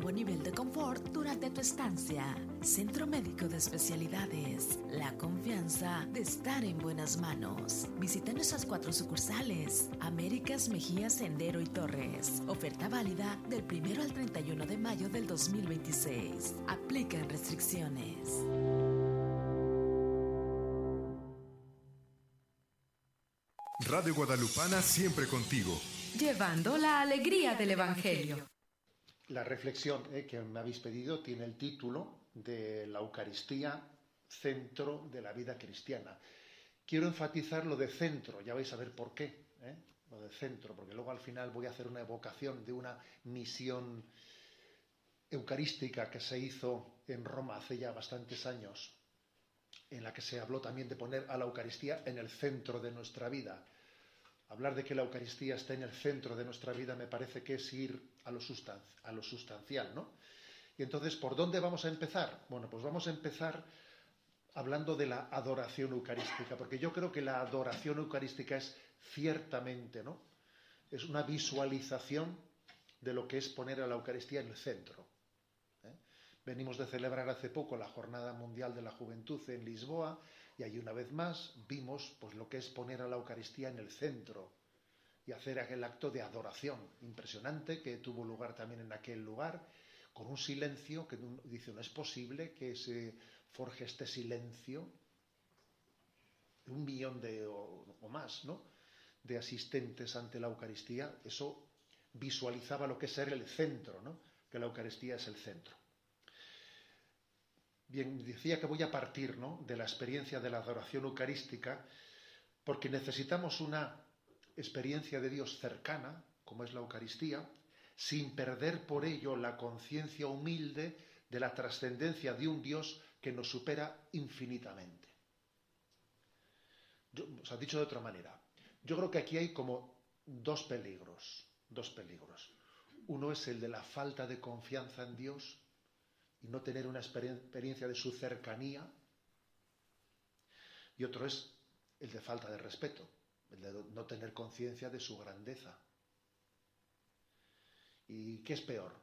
nuevo nivel de confort durante tu estancia. Centro Médico de Especialidades. La confianza de estar en buenas manos. Visita nuestras 4 sucursales. Américas, Mejía, Sendero y Torres. Oferta válida del 1 al 31 de mayo del 2026. Aplican restricciones. Radio Guadalupana siempre contigo. Llevando la alegría del Evangelio. La reflexión que me habéis pedido tiene el título de la Eucaristía, centro de la vida cristiana. Quiero enfatizar lo de centro, ya vais a ver por qué, lo de centro, porque luego al final voy a hacer una evocación de una misión eucarística que se hizo en Roma hace ya bastantes años, en la que se habló también de poner a la Eucaristía en el centro de nuestra vida. Hablar de que la Eucaristía está en el centro de nuestra vida me parece que es ir a lo sustancial, ¿no? Y entonces, ¿por dónde vamos a empezar? Bueno, pues vamos a empezar hablando de la adoración eucarística, porque yo creo que la adoración eucarística es ciertamente, ¿no?, es una visualización de lo que es poner a la Eucaristía en el centro. Venimos de celebrar hace poco la Jornada Mundial de la Juventud en Lisboa y allí una vez más vimos pues lo que es poner a la Eucaristía en el centro y hacer aquel acto de adoración impresionante que tuvo lugar también en aquel lugar, con un silencio que dice, no es posible que se forje este silencio de 1 millón o más, ¿no?, de asistentes ante la Eucaristía. Eso visualizaba lo que es ser el centro, ¿no?, que la Eucaristía es el centro. Bien, decía que voy a partir, ¿no?, de la experiencia de la adoración eucarística, porque necesitamos una experiencia de Dios cercana, como es la Eucaristía, sin perder por ello la conciencia humilde de la trascendencia de un Dios que nos supera infinitamente. Os ha dicho de otra manera, yo creo que aquí hay como dos peligros. Uno es el de la falta de confianza en Dios y no tener una experiencia de su cercanía, y otro es el de falta de respeto, el de no tener conciencia de su grandeza. ¿Y qué es peor?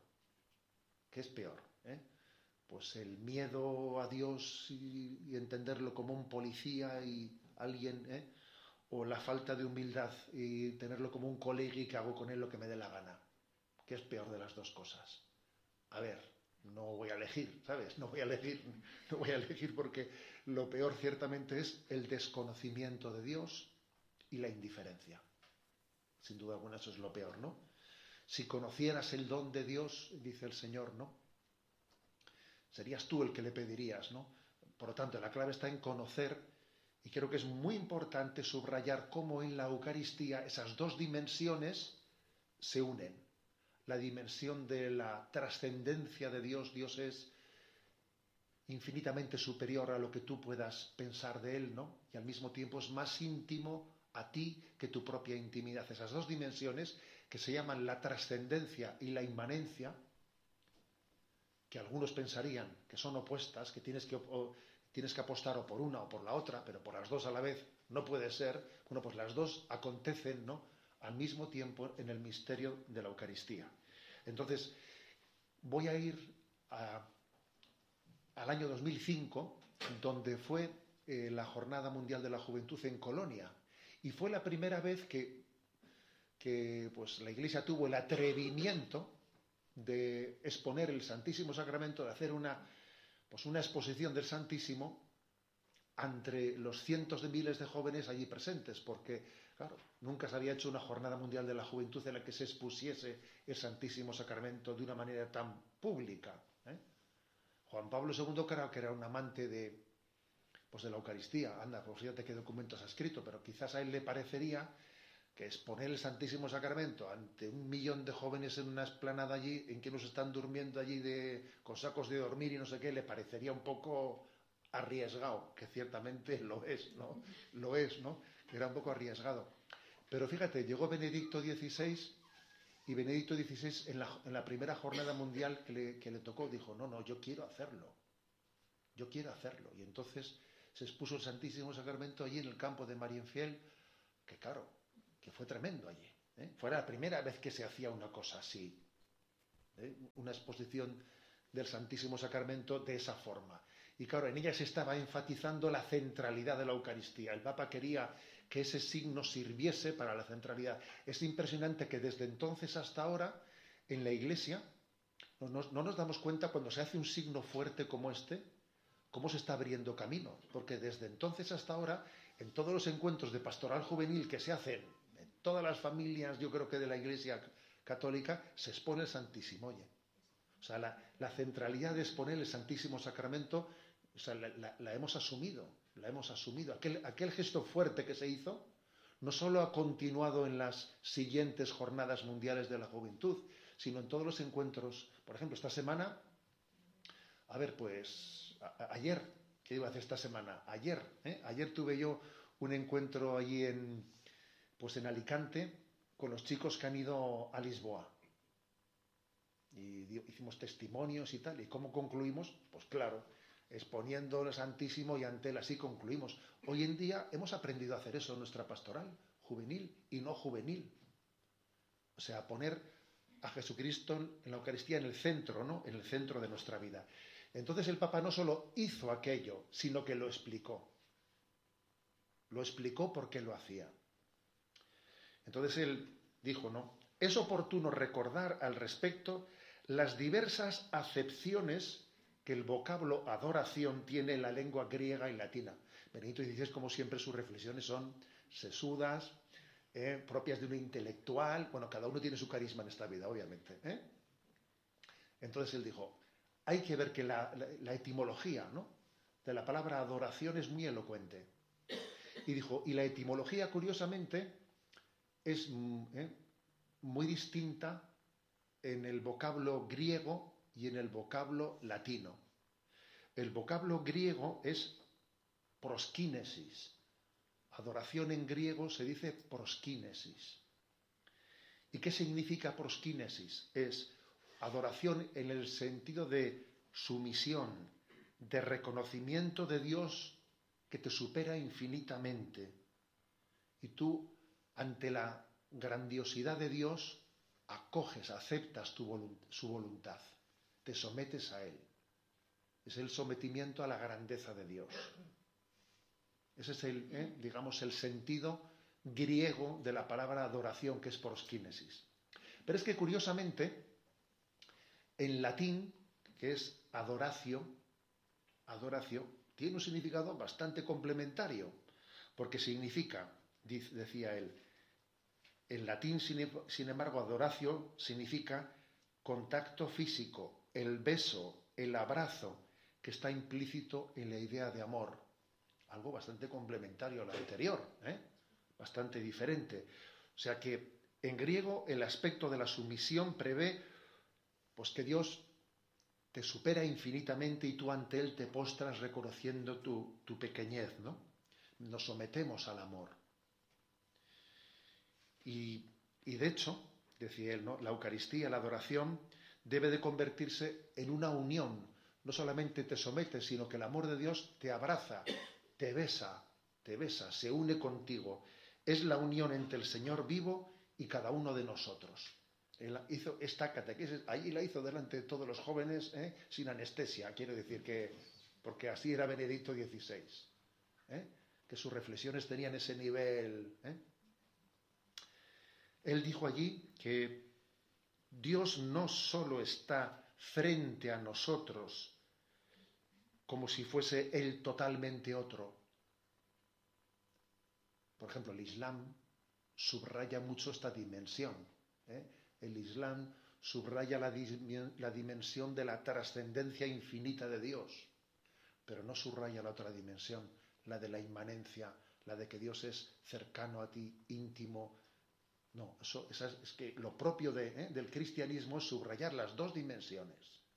Pues el miedo a Dios y entenderlo como un policía y alguien, o la falta de humildad y tenerlo como un colega y que hago con él lo que me dé la gana. ¿Qué es peor de las dos cosas? A ver, no voy a elegir, ¿sabes? No voy a elegir porque lo peor ciertamente es el desconocimiento de Dios y la indiferencia. Sin duda alguna eso es lo peor, ¿no? Si conocieras el don de Dios, dice el Señor, ¿no?, serías tú el que le pedirías, ¿no? Por lo tanto, la clave está en conocer, y creo que es muy importante subrayar cómo en la Eucaristía esas dos dimensiones se unen. La dimensión de la trascendencia de Dios. Dios es infinitamente superior a lo que tú puedas pensar de Él, ¿no? Y al mismo tiempo es más íntimo a ti que tu propia intimidad. Esas dos dimensiones que se llaman la trascendencia y la inmanencia, que algunos pensarían que son opuestas, que tienes que apostar o por una o por la otra, pero por las dos a la vez no puede ser. Bueno, pues las dos acontecen, ¿no?, al mismo tiempo en el misterio de la Eucaristía. Entonces, voy a ir al año 2005, donde fue la Jornada Mundial de la Juventud en Colonia, y fue la primera vez que pues, la Iglesia tuvo el atrevimiento de exponer el Santísimo Sacramento, de hacer una exposición del Santísimo entre los cientos de miles de jóvenes allí presentes, porque, claro, nunca se había hecho una Jornada Mundial de la Juventud en la que se expusiese el Santísimo Sacramento de una manera tan pública. Juan Pablo II, creo que era un amante de la Eucaristía. Anda, pues fíjate qué documentos ha escrito, pero quizás a él le parecería que exponer el Santísimo Sacramento ante 1 millón de jóvenes en una explanada allí, en que nos están durmiendo allí con sacos de dormir y no sé qué, le parecería un poco arriesgado, que ciertamente lo es, ¿no? Era un poco arriesgado. Pero fíjate, llegó Benedicto XVI, y Benedicto XVI en la primera jornada mundial que le tocó, dijo, no, yo quiero hacerlo. Y entonces se expuso el Santísimo Sacramento allí en el campo de Marienfiel, que claro, que fue tremendo allí. Fue la primera vez que se hacía una cosa así. una exposición del Santísimo Sacramento de esa forma. Y claro, en ella se estaba enfatizando la centralidad de la Eucaristía. El Papa quería que ese signo sirviese para la centralidad. Es impresionante que desde entonces hasta ahora, en la Iglesia, no nos damos cuenta cuando se hace un signo fuerte como este, cómo se está abriendo camino. Porque desde entonces hasta ahora, en todos los encuentros de pastoral juvenil que se hacen, en todas las familias, yo creo que de la Iglesia católica, se expone el Santísimo. Oye, o sea, la centralidad de exponer el Santísimo Sacramento, o sea, la hemos asumido, la hemos asumido. Aquel gesto fuerte que se hizo no solo ha continuado en las siguientes jornadas mundiales de la juventud, sino en todos los encuentros. Por ejemplo, esta semana, ayer, ¿qué iba a hacer esta semana? Ayer tuve yo un encuentro allí en Alicante con los chicos que han ido a Lisboa. Y hicimos testimonios y tal. ¿Y cómo concluimos? Pues claro, exponiendo el Santísimo y ante él, así concluimos. Hoy en día hemos aprendido a hacer eso en nuestra pastoral, juvenil y no juvenil. O sea, poner a Jesucristo en la Eucaristía en el centro, ¿no? En el centro de nuestra vida. Entonces el Papa no solo hizo aquello, sino que lo explicó. Lo explicó porque lo hacía. Entonces él dijo, ¿no? Es oportuno recordar al respecto las diversas acepciones que el vocablo adoración tiene en la lengua griega y latina. Benedicto XVI, como siempre, sus reflexiones son sesudas, propias de un intelectual. Bueno, cada uno tiene su carisma en esta vida, obviamente. Entonces él dijo, hay que ver que la etimología, ¿no?, de la palabra adoración es muy elocuente. Y dijo, y la etimología, curiosamente, es muy distinta en el vocablo griego y en el vocablo latino. El vocablo griego es proskinesis. Adoración en griego se dice proskinesis. ¿Y qué significa proskinesis? Es adoración en el sentido de sumisión, de reconocimiento de Dios que te supera infinitamente. Y tú, ante la grandiosidad de Dios, acoges, aceptas su voluntad, te sometes a Él. Es el sometimiento a la grandeza de Dios. Ese es el sentido griego de la palabra adoración, que es proskinesis. Pero es que, curiosamente, en latín, que es adoratio, tiene un significado bastante complementario, porque significa, decía él, en latín, sin embargo, adoratio significa contacto físico, el beso, el abrazo, que está implícito en la idea de amor. Algo bastante complementario a lo anterior, bastante diferente. O sea que en griego el aspecto de la sumisión prevé pues que Dios te supera infinitamente y tú ante Él te postras reconociendo tu pequeñez, ¿no? Nos sometemos al amor. Y de hecho, decía él, ¿no?, la Eucaristía, la adoración, debe de convertirse en una unión. No solamente te sometes, sino que el amor de Dios te abraza, te besa, se une contigo. Es la unión entre el Señor vivo y cada uno de nosotros. Él hizo esta catequesis, ahí la hizo delante de todos los jóvenes, sin anestesia, quiero decir que, porque así era Benedicto XVI, que sus reflexiones tenían ese nivel. Él dijo allí que Dios no solo está frente a nosotros como si fuese Él totalmente otro. Por ejemplo, el Islam subraya mucho esta dimensión. El Islam subraya la dimensión de la trascendencia infinita de Dios, pero no subraya la otra dimensión, la de la inmanencia, la de que Dios es cercano a ti, íntimo. No, es que lo propio del cristianismo es subrayar las dos dimensiones.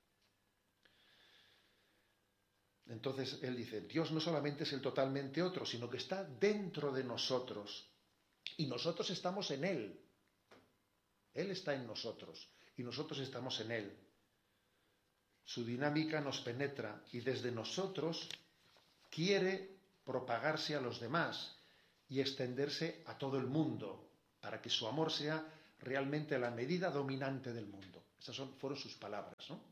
Entonces él dice, Dios no solamente es el totalmente otro, sino que está dentro de nosotros y nosotros estamos en Él. Él está en nosotros y nosotros estamos en Él. Su dinámica nos penetra y desde nosotros quiere propagarse a los demás y extenderse a todo el mundo para que su amor sea realmente la medida dominante del mundo. Fueron sus palabras, ¿no?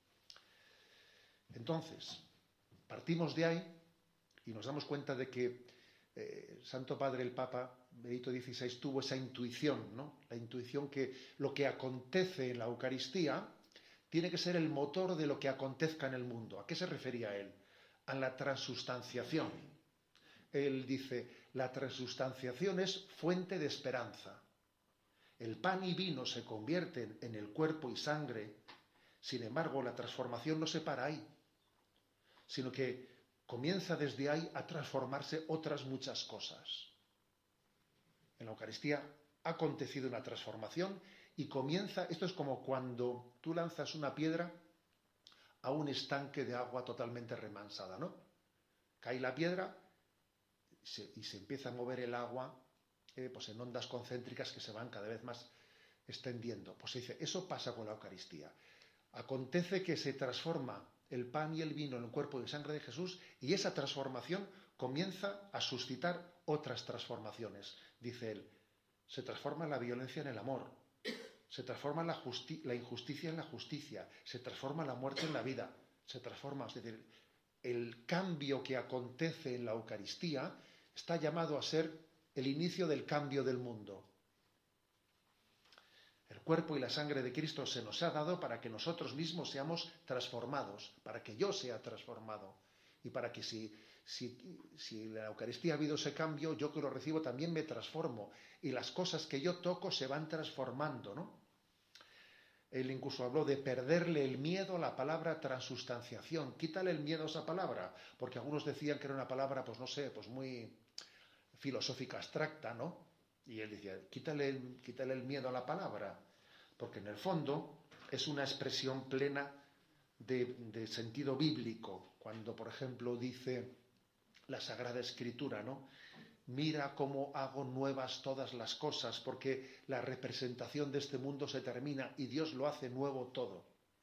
Entonces, partimos de ahí y nos damos cuenta de que Santo Padre el Papa Benedicto XVI tuvo esa intuición, ¿no? La intuición que lo que acontece en la Eucaristía tiene que ser el motor de lo que acontezca en el mundo. ¿A qué se refería él? A la transustanciación. Él dice, la transustanciación es fuente de esperanza. El pan y vino se convierten en el cuerpo y sangre, sin embargo, la transformación no se para ahí, sino que comienza desde ahí a transformarse otras muchas cosas. En la Eucaristía ha acontecido una transformación y comienza, esto es como cuando tú lanzas una piedra a un estanque de agua totalmente remansada, ¿no? Cae la piedra y se empieza a mover el agua pues en ondas concéntricas que se van cada vez más extendiendo. Pues se dice, eso pasa con la Eucaristía. Acontece que se transforma el pan y el vino en el cuerpo y sangre de Jesús y esa transformación comienza a suscitar otras transformaciones. Dice él, se transforma la violencia en el amor, se transforma la injusticia en la justicia, se transforma la muerte en la vida, se transforma, es decir, el cambio que acontece en la Eucaristía está llamado a ser el inicio del cambio del mundo. El cuerpo y la sangre de Cristo se nos ha dado para que nosotros mismos seamos transformados, para que yo sea transformado y para que si en la Eucaristía ha habido ese cambio, yo que lo recibo también me transformo y las cosas que yo toco se van transformando, ¿no? Él incluso habló de perderle el miedo a la palabra transustanciación. Quítale el miedo a esa palabra, porque algunos decían que era una palabra, pues no sé, pues muy filosófica abstracta, ¿no? Y él decía, quítale el miedo a la palabra, porque en el fondo es una expresión plena de sentido bíblico. Cuando, por ejemplo, dice la Sagrada Escritura, ¿no? Mira cómo hago nuevas todas las cosas, porque la representación de este mundo se termina y Dios lo hace nuevo todo.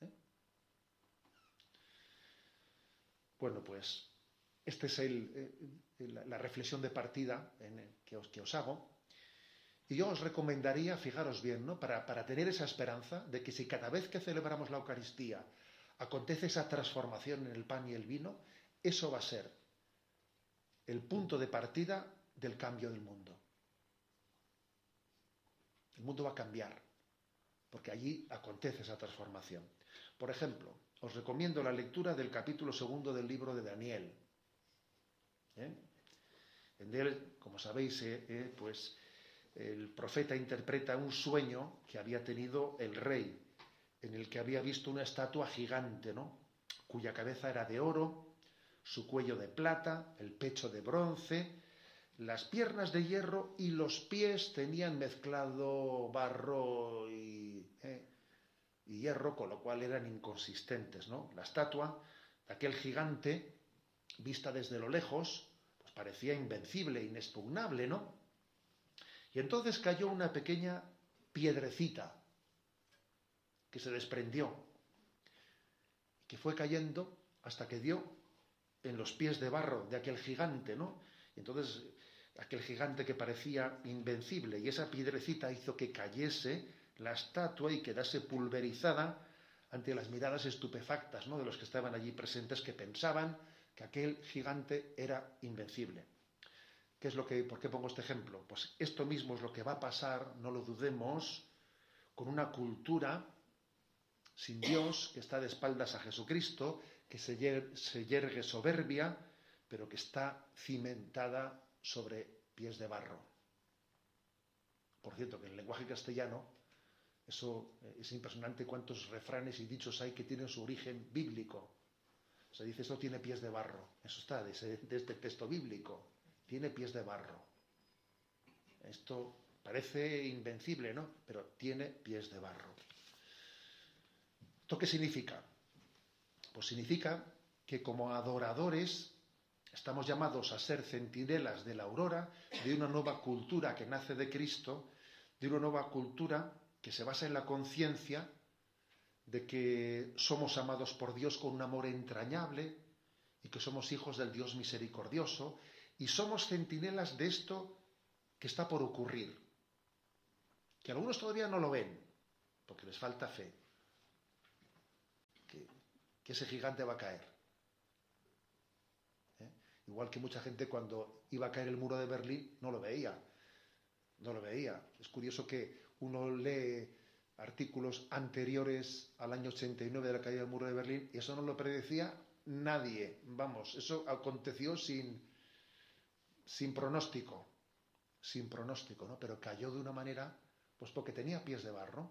Bueno, pues esta es la reflexión de partida que os hago. Y yo os recomendaría, fijaros bien, ¿no? Para tener esa esperanza de que si cada vez que celebramos la Eucaristía acontece esa transformación en el pan y el vino, eso va a ser el punto de partida del cambio del mundo. El mundo va a cambiar, porque allí acontece esa transformación. Por ejemplo, os recomiendo la lectura del capítulo 2 del libro de Daniel. En él, como sabéis, pues el profeta interpreta un sueño que había tenido el rey, en el que había visto una estatua gigante, ¿no? Cuya cabeza era de oro, su cuello de plata, el pecho de bronce, las piernas de hierro y los pies tenían mezclado barro y hierro, con lo cual eran inconsistentes, ¿no? La estatua de aquel gigante, vista desde lo lejos, pues parecía invencible, inexpugnable, ¿no? Y entonces cayó una pequeña piedrecita que se desprendió, que fue cayendo hasta que dio en los pies de barro de aquel gigante, ¿no? Y entonces aquel gigante que parecía invencible, y esa piedrecita hizo que cayese la estatua y quedase pulverizada ante las miradas estupefactas, ¿no? De los que estaban allí presentes, que pensaban que aquel gigante era invencible. ¿Por qué pongo este ejemplo? Pues esto mismo es lo que va a pasar, no lo dudemos, con una cultura sin Dios, que está de espaldas a Jesucristo, que se yergue soberbia, pero que está cimentada sobre pies de barro. Por cierto, que en el lenguaje castellano, eso es impresionante cuántos refranes y dichos hay que tienen su origen bíblico. Se dice, esto tiene pies de barro. Eso está de este texto bíblico. Tiene pies de barro. Esto parece invencible, ¿no? Pero tiene pies de barro. ¿Esto qué significa? Pues significa que como adoradores estamos llamados a ser centinelas de la aurora, de una nueva cultura que nace de Cristo, de una nueva cultura que se basa en la conciencia de que somos amados por Dios con un amor entrañable y que somos hijos del Dios misericordioso y somos centinelas de esto que está por ocurrir, que algunos todavía no lo ven porque les falta fe, que ese gigante va a caer. Igual que mucha gente cuando iba a caer el muro de Berlín no lo veía. Es curioso que uno lee artículos anteriores al año 89 de la caída del muro de Berlín y eso no lo predecía nadie. Vamos, eso aconteció sin pronóstico, ¿no? Pero cayó de una manera, pues porque tenía pies de barro.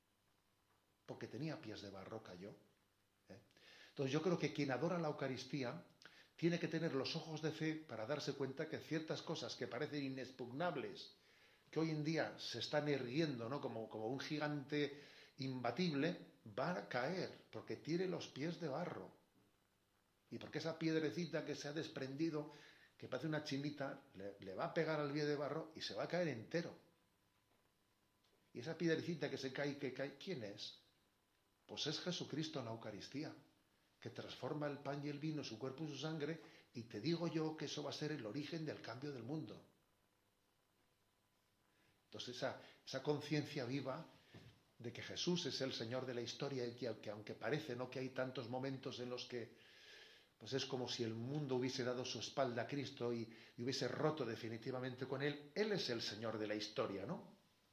Cayó. Entonces yo creo que quien adora la Eucaristía tiene que tener los ojos de fe para darse cuenta que ciertas cosas que parecen inexpugnables, que hoy en día se están erguiendo, ¿no? como un gigante imbatible, van a caer, porque tiene los pies de barro. Y porque esa piedrecita que se ha desprendido, que parece una chinita, le va a pegar al pie de barro y se va a caer entero. Y esa piedrecita que se cae, ¿quién es? Pues es Jesucristo en la Eucaristía, que transforma el pan y el vino, su cuerpo y su sangre, y te digo yo que eso va a ser el origen del cambio del mundo. Entonces esa conciencia viva de que Jesús es el Señor de la historia y que aunque parece, ¿no?, que hay tantos momentos en los que pues es como si el mundo hubiese dado su espalda a Cristo y hubiese roto definitivamente con Él, Él es el Señor de la historia, ¿no?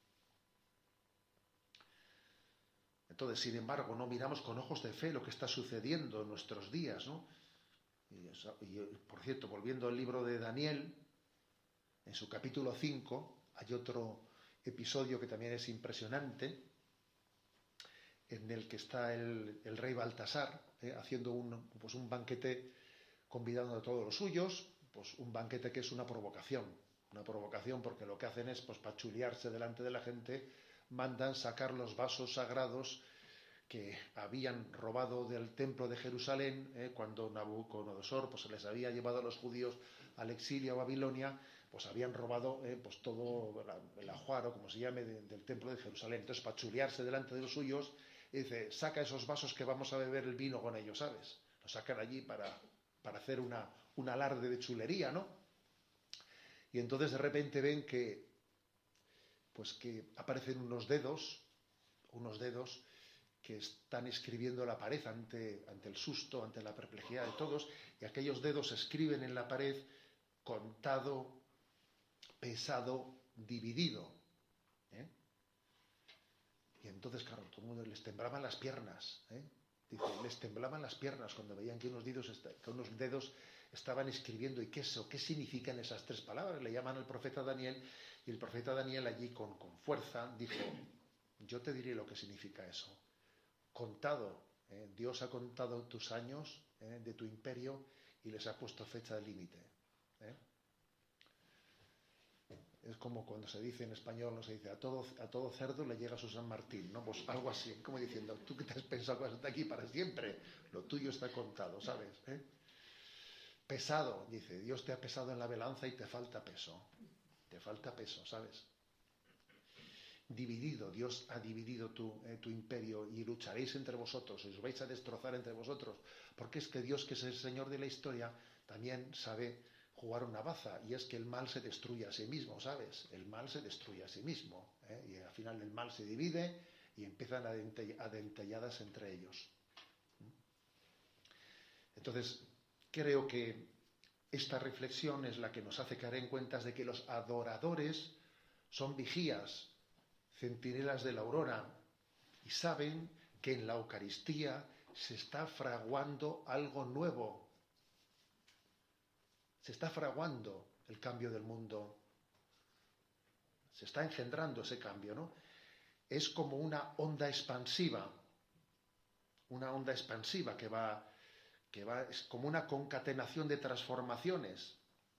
Entonces, sin embargo, no miramos con ojos de fe lo que está sucediendo en nuestros días, ¿no? Y por cierto, volviendo al libro de Daniel, en su capítulo 5 hay otro episodio que también es impresionante, en el que está el rey Baltasar haciendo un banquete, convidando a todos los suyos, pues un banquete que es una provocación porque lo que hacen es, pues, pachulearse delante de la gente, mandan sacar los vasos sagrados que habían robado del templo de Jerusalén, cuando Nabucodonosor pues les había llevado a los judíos al exilio a Babilonia, pues habían robado pues todo el ajuar, como se llame, del templo de Jerusalén. Entonces, pachulearse delante de los suyos, y dice, saca esos vasos que vamos a beber el vino con ellos, ¿sabes? Lo sacan allí para hacer un alarde de chulería, ¿no? Y entonces de repente ven que aparecen unos dedos que están escribiendo en la pared ante el susto, ante la perplejidad de todos, y aquellos dedos escriben en la pared: contado, pesado, dividido. Y entonces, claro, todo el mundo les temblaban las piernas. Dice, les temblaban las piernas cuando veían que unos dedos estaban escribiendo. ¿Y qué eso? ¿Qué significan esas tres palabras? Le llaman al profeta Daniel, y el profeta Daniel allí con fuerza dijo: yo te diré lo que significa eso. Contado, Dios ha contado tus años de tu imperio y les ha puesto fecha de límite. Es como cuando se dice en español, no se dice a todo cerdo le llega su San Martín, ¿no? Pues algo así, como diciendo, tú que te has pensado que vas a estar aquí para siempre, lo tuyo está contado, ¿sabes? Pesado, dice, Dios te ha pesado en la balanza y te falta peso, ¿sabes? Dividido, Dios ha dividido tu imperio y lucharéis entre vosotros, os vais a destrozar entre vosotros, porque es que Dios, que es el Señor de la historia, también sabe jugar una baza, y es que el mal se destruye a sí mismo, ¿sabes? El mal se destruye a sí mismo, y al final el mal se divide y empiezan a dentelladas entre ellos. Entonces, creo que esta reflexión es la que nos hace caer en cuentas de que los adoradores son vigías, centinelas de la aurora, y saben que en la Eucaristía se está fraguando algo nuevo. Se está fraguando el cambio del mundo. Se está engendrando ese cambio, ¿no? Es como una onda expansiva que va, es como una concatenación de transformaciones.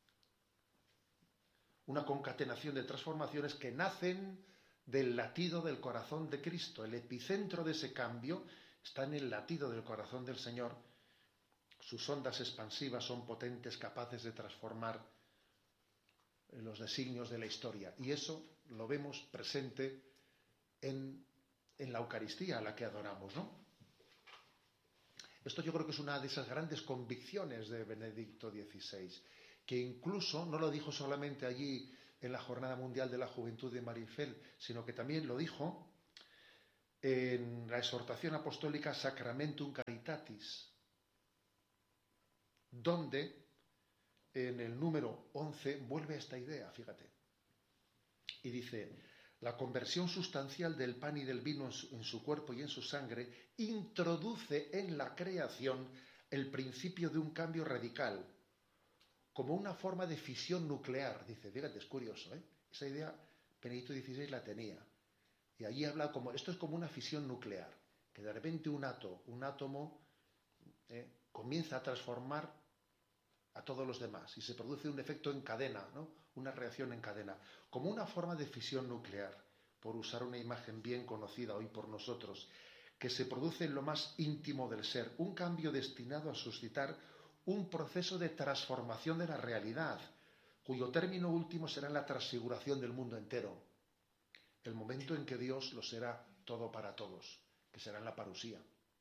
Una concatenación de transformaciones que nacen del latido del corazón de Cristo. El epicentro de ese cambio está en el latido del corazón del Señor. Sus ondas expansivas son potentes, capaces de transformar los designios de la historia. Y eso lo vemos presente en la Eucaristía, a la que adoramos, ¿no? Esto yo creo que es una de esas grandes convicciones de Benedicto XVI, que incluso no lo dijo solamente allí en la Jornada Mundial de la Juventud de Marienfeld, sino que también lo dijo en la exhortación apostólica Sacramentum Caritatis, donde en el número 11 vuelve a esta idea, fíjate. Y dice: la conversión sustancial del pan y del vino en su cuerpo y en su sangre introduce en la creación el principio de un cambio radical, como una forma de fisión nuclear. Dice, fíjate, es curioso, ¿eh? Esa idea Benedicto XVI la tenía. Y allí habla como, esto es como una fisión nuclear, que de repente un átomo comienza a transformar a todos los demás y se produce un efecto en cadena, ¿no? Una reacción en cadena, como una forma de fisión nuclear, por usar una imagen bien conocida hoy por nosotros, que se produce en lo más íntimo del ser, un cambio destinado a suscitar un proceso de transformación de la realidad, cuyo término último será la transfiguración del mundo entero, el momento en que Dios lo será todo para todos, que será en la parusía.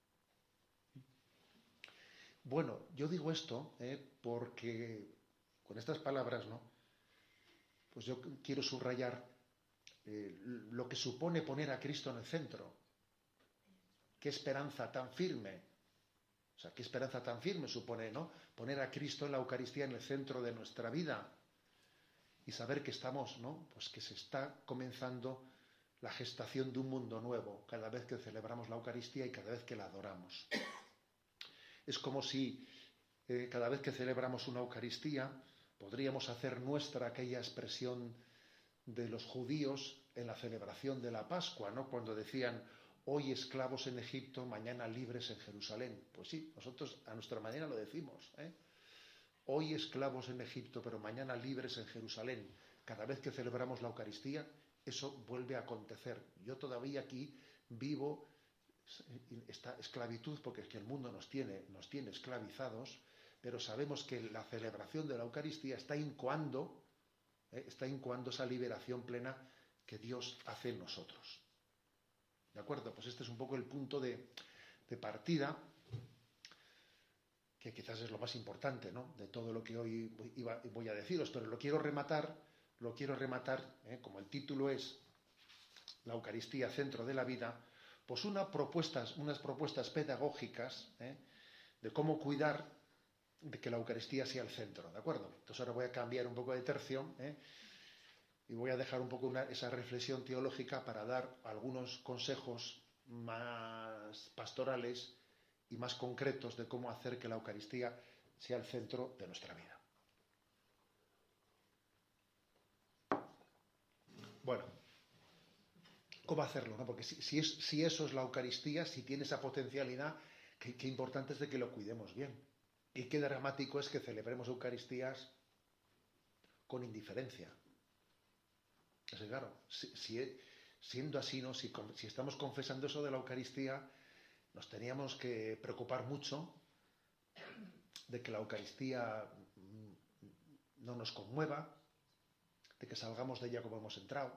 Bueno, yo digo esto porque con estas palabras, ¿no? Pues yo quiero subrayar lo que supone poner a Cristo en el centro. Qué esperanza tan firme. O sea, qué esperanza tan firme supone, ¿no? Poner a Cristo en la Eucaristía en el centro de nuestra vida y saber que estamos, ¿no? Pues que se está comenzando la gestación de un mundo nuevo cada vez que celebramos la Eucaristía y cada vez que la adoramos. Es como si cada vez que celebramos una Eucaristía podríamos hacer nuestra aquella expresión de los judíos en la celebración de la Pascua, ¿no? Cuando decían, hoy esclavos en Egipto, mañana libres en Jerusalén. Pues sí, nosotros a nuestra manera lo decimos, ¿eh? Hoy esclavos en Egipto, pero mañana libres en Jerusalén. Cada vez que celebramos la Eucaristía, eso vuelve a acontecer. Yo todavía aquí vivo esta esclavitud, porque es que el mundo nos tiene esclavizados, pero sabemos que la celebración de la Eucaristía está incoando esa liberación plena que Dios hace en nosotros. ¿De acuerdo? Pues este es un poco el punto de partida, que quizás es lo más importante, ¿no?, de todo lo que hoy voy a deciros, pero lo quiero rematar, como el título es La Eucaristía, centro de la vida, pues unas propuestas pedagógicas de cómo cuidar de que la Eucaristía sea el centro, ¿de acuerdo? Entonces ahora voy a cambiar un poco de tercio y voy a dejar un poco esa reflexión teológica para dar algunos consejos más pastorales y más concretos de cómo hacer que la Eucaristía sea el centro de nuestra vida. Bueno, ¿cómo hacerlo, no? Porque si eso es la Eucaristía, si tiene esa potencialidad, qué importante es de que lo cuidemos bien. Y qué dramático es que celebremos Eucaristías con indiferencia. Es claro, siendo así, ¿no? Si estamos confesando eso de la Eucaristía, nos teníamos que preocupar mucho de que la Eucaristía no nos conmueva, de que salgamos de ella como hemos entrado,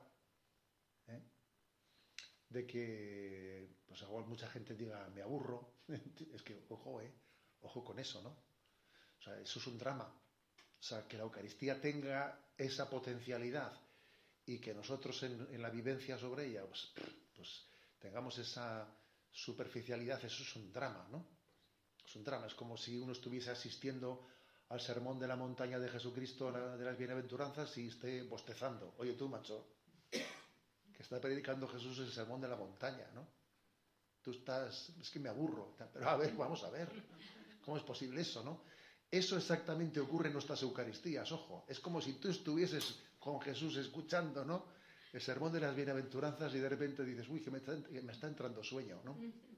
de que pues igual mucha gente diga me aburro. Es que ojo con eso, ¿no? O sea, eso es un drama. O sea, que la Eucaristía tenga esa potencialidad y que nosotros en la vivencia sobre ella pues tengamos esa superficialidad, eso es un drama, ¿no? Es un drama, es como si uno estuviese asistiendo al sermón de la montaña de Jesucristo, de las bienaventuranzas, y esté bostezando. Oye tú, macho, que está predicando Jesús el sermón de la montaña, ¿no? Tú es que me aburro, pero a ver, vamos a ver, ¿cómo es posible eso, no? Eso exactamente ocurre en nuestras Eucaristías, ojo, es como si tú estuvieses con Jesús escuchando, ¿no?, el sermón de las bienaventuranzas y de repente dices, uy, que me está entrando sueño, ¿no?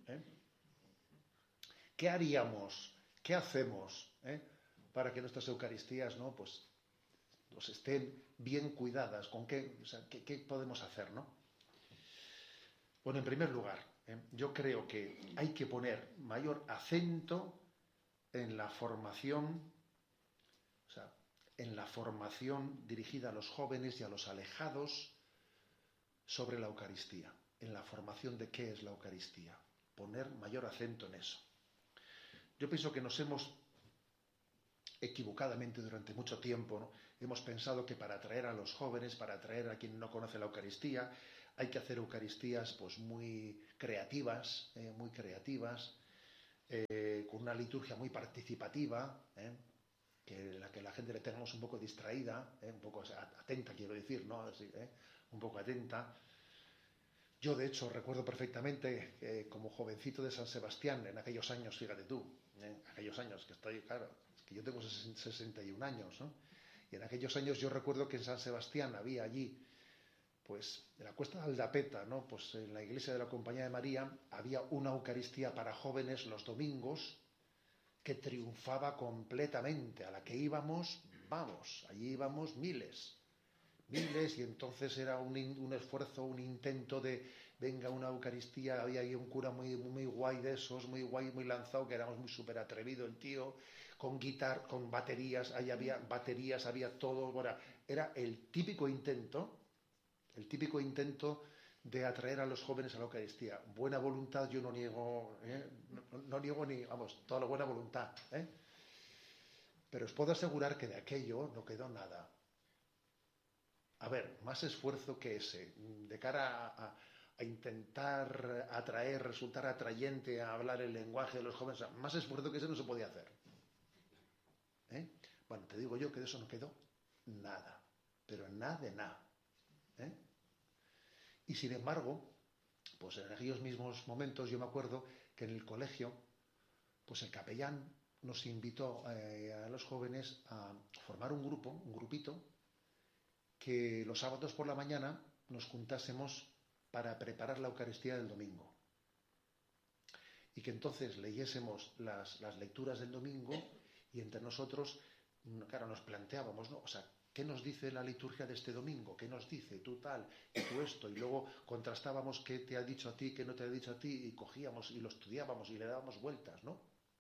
¿Qué haríamos? ¿Qué hacemos para que nuestras Eucaristías, ¿no?, pues estén bien cuidadas? ¿Qué podemos hacer, no? Bueno, en primer lugar, yo creo que hay que poner mayor acento en la formación, dirigida a los jóvenes y a los alejados sobre la Eucaristía, en la formación de qué es la Eucaristía, poner mayor acento en eso. Yo pienso que nos hemos equivocadamente durante mucho tiempo, ¿no?, hemos pensado que para atraer a los jóvenes, para atraer a quien no conoce la Eucaristía, hay que hacer Eucaristías pues muy creativas, con una liturgia muy participativa, en la que la gente le tengamos un poco distraída, un poco atenta, quiero decir, ¿no? Así, un poco atenta. Yo, de hecho, recuerdo perfectamente como jovencito de San Sebastián, en aquellos años, fíjate tú, aquellos años, que estoy, claro, es que yo tengo 61 años, ¿no? Y en aquellos años yo recuerdo que en San Sebastián había allí, pues, en la Cuesta de Aldapeta, ¿no? Pues en la iglesia de la Compañía de María había una Eucaristía para jóvenes los domingos que triunfaba completamente, a la que íbamos, vamos, allí íbamos miles, y entonces era un esfuerzo, un intento de, venga, una Eucaristía, había ahí un cura muy, muy guay de esos, muy guay, muy lanzado, que éramos muy súper atrevido el tío, con guitarra, con baterías, ahí había baterías, había todo, bueno, era el típico intento de atraer a los jóvenes a la Eucaristía. Buena voluntad yo no niego, no niego ni, vamos, toda la buena voluntad, pero os puedo asegurar que de aquello no quedó nada. A ver, más esfuerzo que ese, de cara a intentar atraer, resultar atrayente, a hablar el lenguaje de los jóvenes, más esfuerzo que ese no se podía hacer. Bueno, te digo yo que de eso no quedó nada, pero nada de nada. Y sin embargo, pues en aquellos mismos momentos yo me acuerdo que en el colegio, pues el capellán nos invitó a los jóvenes a formar un grupito, que los sábados por la mañana nos juntásemos para preparar la Eucaristía del domingo. Y que entonces leyésemos las lecturas del domingo y entre nosotros, claro, nos planteábamos, ¿no? O sea, ¿qué nos dice la liturgia de este domingo? ¿Qué nos dice tú tal y tú esto? Y luego contrastábamos qué te ha dicho a ti, qué no te ha dicho a ti, y cogíamos y lo estudiábamos y le dábamos vueltas, ¿no?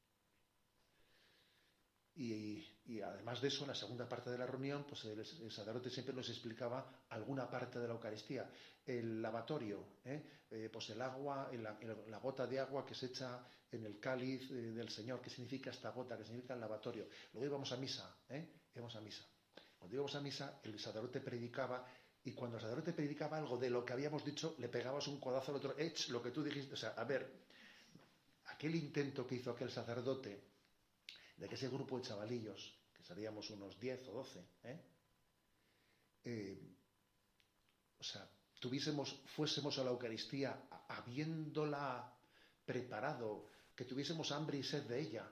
Y además de eso, en la segunda parte de la reunión, pues el sacerdote siempre nos explicaba alguna parte de la Eucaristía. El lavatorio, pues el agua, la gota de agua que se echa en el cáliz del Señor, ¿qué significa esta gota? ¿Qué significa el lavatorio? Luego íbamos a misa, íbamos a misa. Cuando íbamos a misa, el sacerdote predicaba, y cuando el sacerdote predicaba algo de lo que habíamos dicho, le pegabas un codazo al otro, lo que tú dijiste. O sea, a ver, aquel intento que hizo aquel sacerdote, de que ese grupo de chavalillos, que seríamos unos 10 o 12, o sea, fuésemos a la Eucaristía habiéndola preparado, que tuviésemos hambre y sed de ella,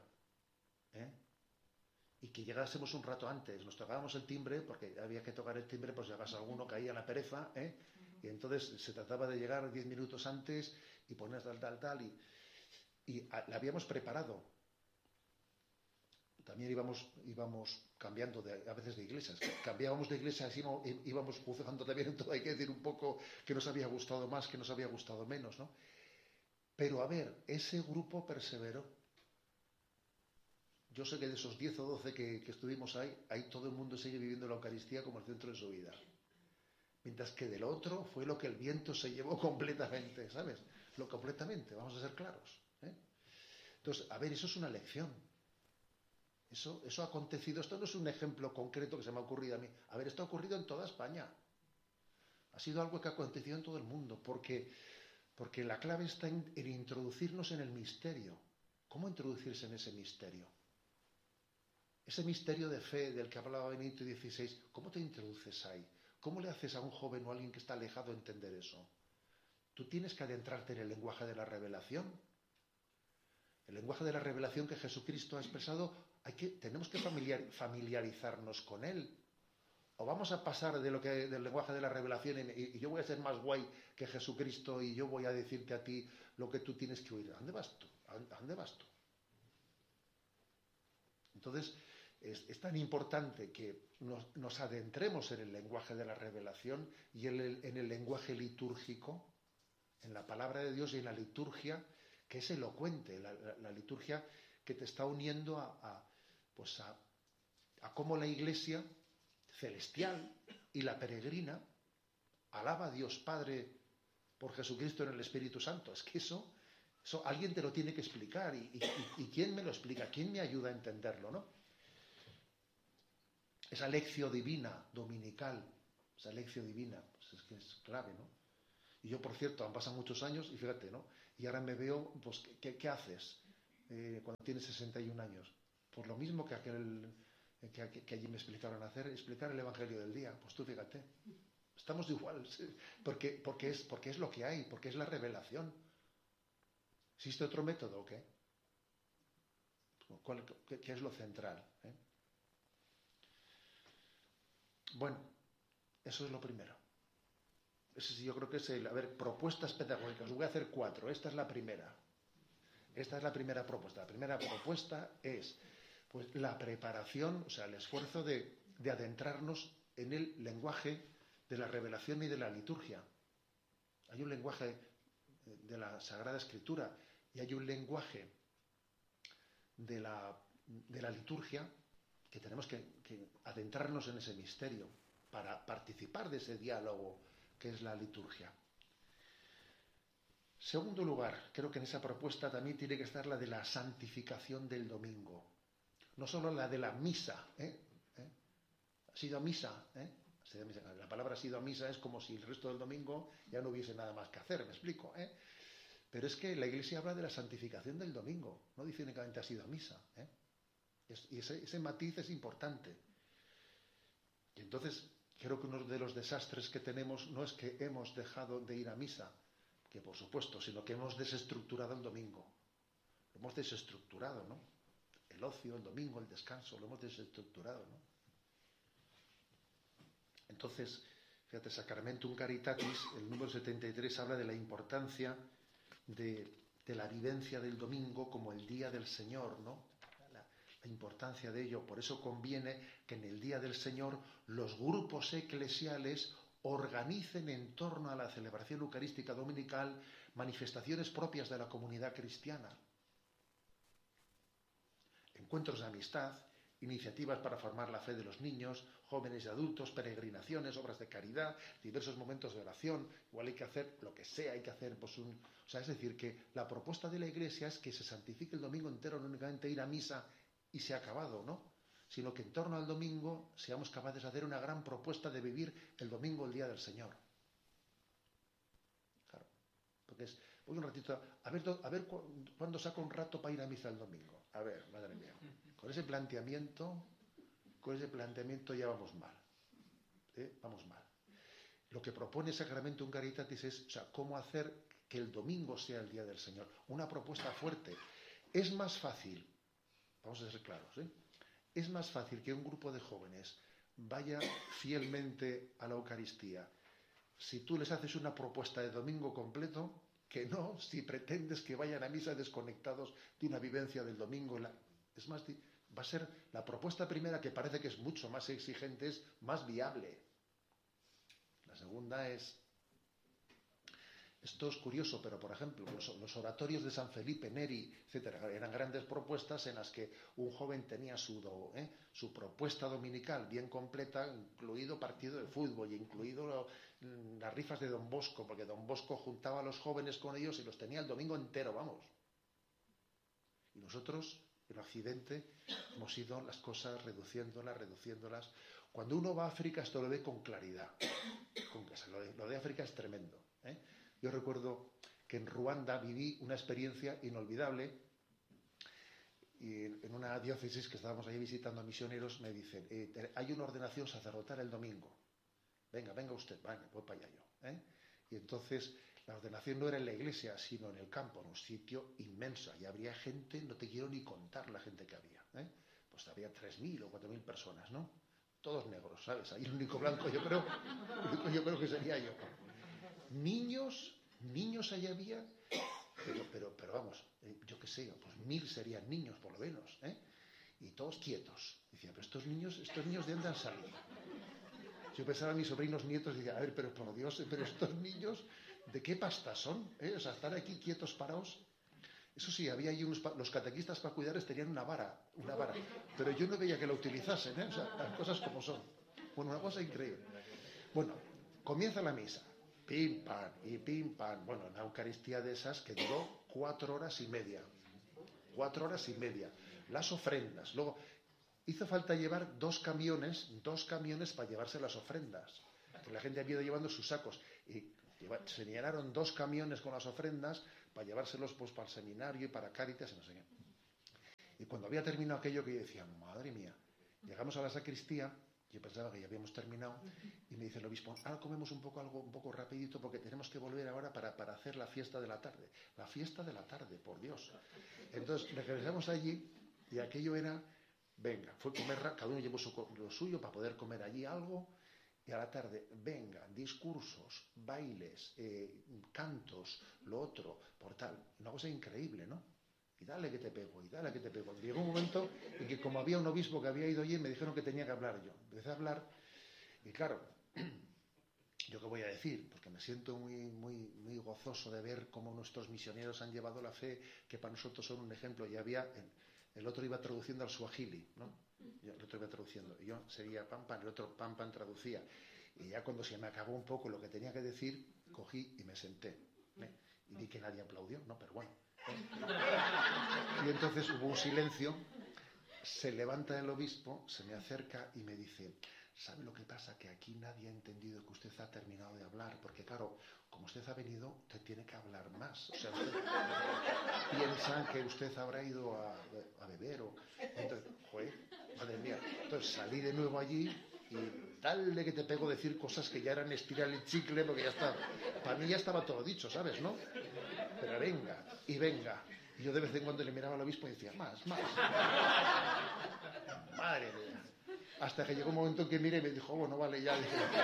y que llegásemos un rato antes, nos tocábamos el timbre, porque había que tocar el timbre, pues llegase alguno, caía la pereza, y entonces se trataba de llegar 10 minutos antes y poner tal, y la habíamos preparado. También íbamos cambiando a veces de iglesias. Cambiábamos de iglesias, íbamos juzgando también en todo, hay que decir un poco que nos había gustado más, que nos había gustado menos, ¿no? Pero a ver, ese grupo perseveró. Yo sé que de esos 10 o 12 que estuvimos ahí todo el mundo sigue viviendo la Eucaristía como el centro de su vida. Mientras que del otro fue lo que el viento se llevó completamente, ¿sabes? Completamente, vamos a ser claros. Entonces, a ver, eso es una lección. Eso ha acontecido, esto no es un ejemplo concreto que se me ha ocurrido a mí. A ver, esto ha ocurrido en toda España. Ha sido algo que ha acontecido en todo el mundo, porque la clave está en introducirnos en el misterio. ¿Cómo introducirse en ese misterio? Ese misterio de fe del que hablaba Benito XVI, ¿cómo te introduces ahí? ¿Cómo le haces a un joven o a alguien que está alejado a entender eso? Tú tienes que adentrarte en el lenguaje de la revelación. El lenguaje de la revelación que Jesucristo ha expresado, tenemos que familiarizarnos con él. O vamos a pasar del lenguaje de la revelación y yo voy a ser más guay que Jesucristo y yo voy a decirte a ti lo que tú tienes que oír. ¿A dónde vas tú? ¿A dónde vas tú? Entonces, es tan importante que nos adentremos en el lenguaje de la revelación y en el lenguaje litúrgico, en la palabra de Dios y en la liturgia, que es elocuente, la liturgia que te está uniendo a cómo la Iglesia celestial y la peregrina alaba a Dios Padre por Jesucristo en el Espíritu Santo. Es que eso alguien te lo tiene que explicar. ¿Y quién me lo explica? ¿Quién me ayuda a entenderlo, no? Esa lección divina dominical, esa lección divina, pues es que es clave, ¿no? Y yo, por cierto, han pasado muchos años y fíjate, ¿no? Y ahora me veo, pues, ¿qué haces? cuando tienes 61 años? Pues lo mismo que que allí me explicaron hacer, explicar el Evangelio del día. Pues tú fíjate, estamos igual, ¿sí? Porque es lo que hay, porque es la revelación. ¿Existe otro método o qué? ¿Qué es lo central? Bueno, eso es lo primero. Yo creo que es propuestas pedagógicas. Voy a hacer 4. Esta es la primera. Esta es la primera propuesta. La primera propuesta es pues la preparación, o sea, el esfuerzo de adentrarnos en el lenguaje de la revelación y de la liturgia. Hay un lenguaje de la Sagrada Escritura y hay un lenguaje de la liturgia que tenemos que adentrarnos en ese misterio para participar de ese diálogo que es la liturgia. Segundo lugar, creo que en esa propuesta también tiene que estar la de la santificación del domingo. No solo la de la misa. ¿Has ido a misa? La palabra has ido a misa es como si el resto del domingo ya no hubiese nada más que hacer, ¿me explico? Pero es que la Iglesia habla de la santificación del domingo. No dice únicamente has ido a misa. Y ese matiz es importante. Y entonces, creo que uno de los desastres que tenemos no es que hemos dejado de ir a misa, que por supuesto, sino que hemos desestructurado el domingo. Lo hemos desestructurado, ¿no? El ocio, el domingo, el descanso, lo hemos desestructurado, ¿no? Entonces, fíjate, Sacramentum Caritatis, el número 73, habla de la importancia de la vivencia del domingo como el día del Señor, ¿no? La importancia de ello. Por eso conviene que en el día del Señor los grupos eclesiales organicen en torno a la celebración eucarística dominical manifestaciones propias de la comunidad cristiana. Encuentros de amistad, iniciativas para formar la fe de los niños, jóvenes y adultos, peregrinaciones, obras de caridad, diversos momentos de oración. Igual hay que hacer lo que sea, hay que hacer es decir, que la propuesta de la Iglesia es que se santifique el domingo entero, no únicamente ir a misa y se ha acabado, ¿no? Sino que en torno al domingo seamos capaces de hacer una gran propuesta de vivir el domingo, el día del Señor. Claro, porque voy un ratito, a ver cuándo saco un rato para ir a misa el domingo. A ver, madre mía, con ese planteamiento ya vamos mal. Vamos mal. Lo que propone Sacramentum Caritatis es, o sea, cómo hacer que el domingo sea el día del Señor. Una propuesta fuerte. Es más fácil, vamos a ser claros, es más fácil que un grupo de jóvenes vaya fielmente a la Eucaristía si tú les haces una propuesta de domingo completo que no si pretendes que vayan a misa desconectados de una vivencia del domingo. Es más, va a ser la propuesta primera, que parece que es mucho más exigente, es más viable. La segunda es... Esto es curioso, pero por ejemplo, los oratorios de San Felipe Neri, etcétera, eran grandes propuestas en las que un joven tenía su propuesta dominical bien completa, incluido partido de fútbol y incluido las rifas de Don Bosco, porque Don Bosco juntaba a los jóvenes con ellos y los tenía el domingo entero, vamos. Y nosotros, en Occidente, hemos ido las cosas reduciéndolas. Cuando uno va a África, esto lo ve con claridad. Lo de África es tremendo. Yo recuerdo que en Ruanda viví una experiencia inolvidable y en una diócesis que estábamos ahí visitando a misioneros me dicen, hay una ordenación sacerdotal el domingo. Venga usted, voy para allá yo. Y entonces la ordenación no era en la iglesia, sino en el campo, en un sitio inmenso. Y habría gente, no te quiero ni contar la gente que había. Pues había 3.000 o 4.000 personas, ¿no? Todos negros, ¿sabes? Ahí el único blanco yo creo que sería yo. Niños allá había, pero vamos, yo qué sé, pues 1.000 serían niños por lo menos, y todos quietos. Decía, pero estos niños ¿de dónde han salido? Yo pensaba en mis sobrinos nietos y decía, a ver, pero por Dios, pero estos niños, ¿de qué pasta son? O sea, estar aquí quietos parados. Eso sí, había ahí los catequistas para cuidarles tenían una vara, pero yo no veía que la utilizasen, o sea, las cosas como son. Bueno, una cosa increíble. Bueno, comienza la misa. Pim, pam, y pim, pam. Bueno, una Eucaristía de esas que duró 4 horas y media. 4 horas y media. Las ofrendas. Luego, hizo falta llevar 2 camiones para llevarse las ofrendas. Que la gente había ido llevando sus sacos. Y se llenaron 2 camiones con las ofrendas para llevárselos pues para el seminario y para Cáritas y no sé qué. cuando había terminado aquello, que yo decía, madre mía, llegamos a la sacristía, yo pensaba que ya habíamos terminado, y me dice el obispo, ahora comemos algo un poco rapidito, porque tenemos que volver ahora para hacer la fiesta de la tarde. La fiesta de la tarde, por Dios. Entonces regresamos allí, y aquello era, venga, fue comer, cada uno llevó lo suyo para poder comer allí algo, y a la tarde, venga, discursos, bailes, cantos, lo otro, por tal. Una cosa increíble, ¿no? Y dale que te pego, y dale que te pego. Llegó un momento en que, como había un obispo que había ido allí, me dijeron que tenía que hablar yo. Empecé a hablar, y claro, ¿yo qué voy a decir? Porque me siento muy gozoso de ver cómo nuestros misioneros han llevado la fe, que para nosotros son un ejemplo. Y había, el otro iba traduciendo al suajili, ¿no? El otro iba traduciendo, y yo seguía pam pam, el otro pam pam traducía. Y ya cuando se me acabó un poco lo que tenía que decir, cogí y me senté. Y vi que nadie aplaudió, ¿no? Pero bueno. Y entonces hubo un silencio, se levanta el obispo, se me acerca y me dice, ¿sabe lo que pasa? Que aquí nadie ha entendido que usted ha terminado de hablar, porque claro, como usted ha venido, usted tiene que hablar más. O sea, usted piensa que usted habrá ido a beber o... Entonces, joder, madre mía. Entonces salí de nuevo allí y dale que te pego decir cosas que ya eran estirar el chicle, porque ya está. Para mí ya estaba todo dicho, ¿sabes, no? Pero venga, y venga. Y yo de vez en cuando le miraba al obispo y decía, más. Madre mía. Hasta que llegó un momento en que miré y me dijo, bueno, vale, ya.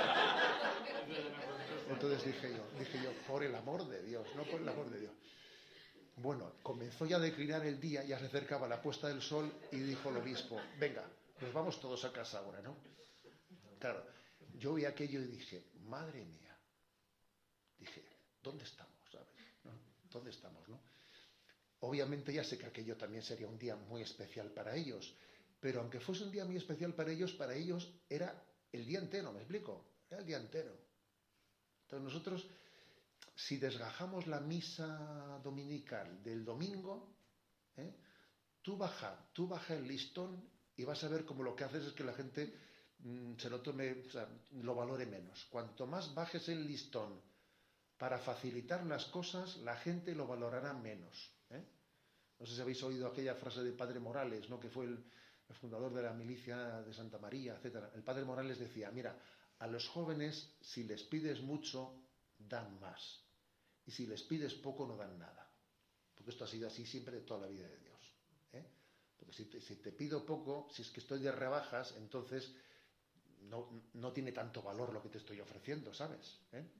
Entonces dije yo, por el amor de Dios, no por el amor de Dios. Bueno, comenzó ya a declinar el día, ya se acercaba la puesta del sol y dijo el obispo, venga, nos vamos todos a casa ahora, ¿no? Claro, yo vi aquello y dije, madre mía. Dije, ¿dónde estamos, sabes? ¿No? ¿Dónde estamos, no? Obviamente ya sé que aquello también sería un día muy especial para ellos, pero aunque fuese un día muy especial para ellos era el día entero, ¿me explico? Era el día entero. Entonces nosotros, si desgajamos la misa dominical del domingo, tú baja el listón y vas a ver cómo lo que haces es que la gente se lo tome, o sea, lo valore menos. Cuanto más bajes el listón para facilitar las cosas, la gente lo valorará menos. No sé si habéis oído aquella frase del padre Morales, ¿no? Que fue el fundador de la milicia de Santa María, etcétera. El padre Morales decía, mira, a los jóvenes, si les pides mucho, dan más. Y si les pides poco, no dan nada. Porque esto ha sido así siempre de toda la vida de Dios. Porque si te pido poco, si es que estoy de rebajas, entonces no tiene tanto valor lo que te estoy ofreciendo, ¿sabes?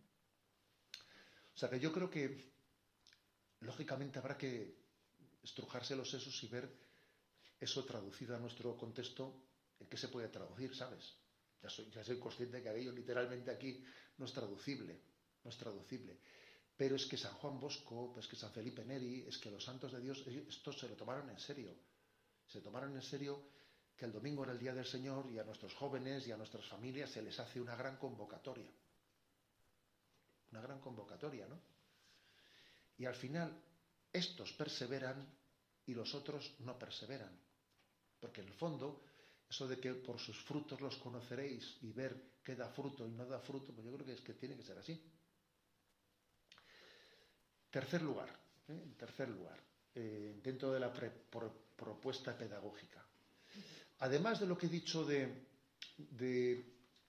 O sea que yo creo que, lógicamente, habrá que estrujarse los sesos y ver eso traducido a nuestro contexto, en qué se puede traducir, ¿sabes? Ya soy consciente de que aquello literalmente aquí no es traducible. Pero es que San Juan Bosco, es que San Felipe Neri, es que los santos de Dios, estos se lo tomaron en serio. Se tomaron en serio que el domingo era el día del Señor y a nuestros jóvenes y a nuestras familias se les hace una gran convocatoria. Una gran convocatoria, ¿no? Y al final, estos perseveran y los otros no perseveran. Porque en el fondo, eso de que por sus frutos los conoceréis y ver qué da fruto y no da fruto, pues yo creo que es que tiene que ser así. Tercer lugar, dentro de la propuesta pedagógica. Además de lo que he dicho de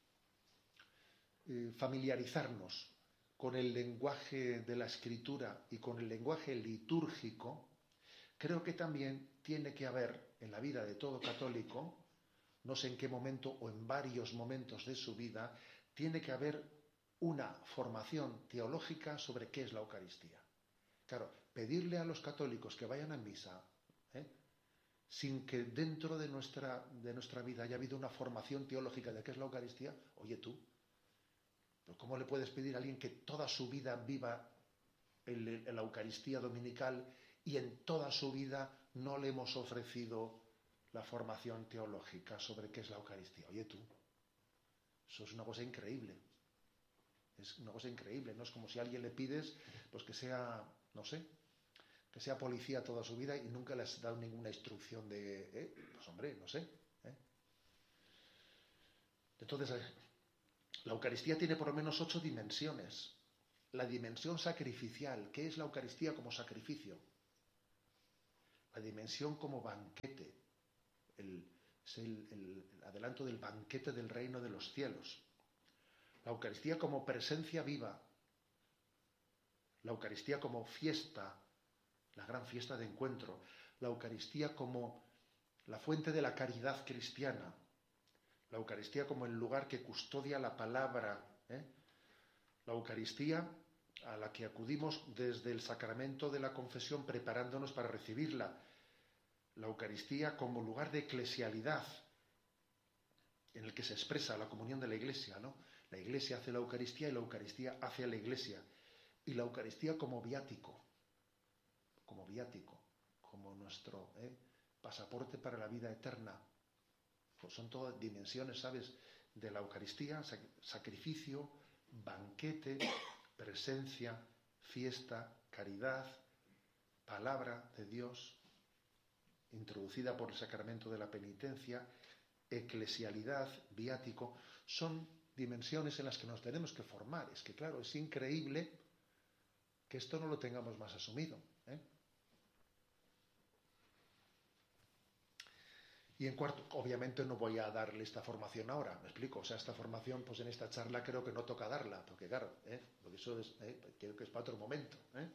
familiarizarnos con el lenguaje de la escritura y con el lenguaje litúrgico, creo que también tiene que haber en la vida de todo católico, no sé en qué momento o en varios momentos de su vida, tiene que haber una formación teológica sobre qué es la Eucaristía. Claro, pedirle a los católicos que vayan a misa, sin que dentro de nuestra vida haya habido una formación teológica de qué es la Eucaristía, oye tú, ¿pero cómo le puedes pedir a alguien que toda su vida viva en la Eucaristía dominical y en toda su vida no le hemos ofrecido la formación teológica sobre qué es la Eucaristía? Oye tú, eso es una cosa increíble. Es una cosa increíble, no es como si a alguien le pides pues que sea, no sé, que sea policía toda su vida y nunca le has dado ninguna instrucción de, pues hombre, no sé. Entonces, la Eucaristía tiene por lo menos 8 dimensiones. La dimensión sacrificial, ¿qué es la Eucaristía como sacrificio? la dimensión como banquete, es el adelanto del banquete del reino de los cielos. La Eucaristía como presencia viva, la Eucaristía como fiesta, la gran fiesta de encuentro, la Eucaristía como la fuente de la caridad cristiana, la Eucaristía como el lugar que custodia la palabra, la Eucaristía a la que acudimos desde el sacramento de la confesión preparándonos para recibirla, la Eucaristía como lugar de eclesialidad en el que se expresa la comunión de la Iglesia, ¿no? La Iglesia hace la Eucaristía y la Eucaristía hace a la Iglesia. Y la Eucaristía como viático, como nuestro pasaporte para la vida eterna. Pues son todas dimensiones, ¿sabes?, de la Eucaristía: sacrificio, banquete, presencia, fiesta, caridad, palabra de Dios, introducida por el sacramento de la penitencia, eclesialidad, viático. Son dimensiones en las que nos tenemos que formar. Es que, claro, es increíble que esto no lo tengamos más asumido, Y en cuarto, obviamente no voy a darle esta formación ahora, ¿me explico? O sea, esta formación, pues en esta charla creo que no toca darla, porque claro, porque eso es, creo que es para otro momento,